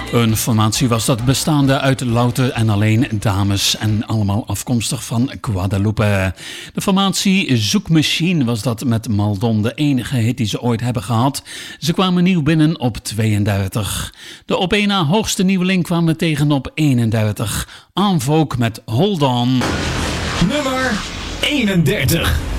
Een formatie was dat bestaande uit louter en alleen dames en allemaal afkomstig van Guadeloupe. De formatie Zoekmachine was dat met Maldon, de enige hit die ze ooit hebben gehad. Ze kwamen nieuw binnen op 32. De op één na hoogste nieuweling kwamen we tegen op 31. En Vogue met Hold On. Nummer 31.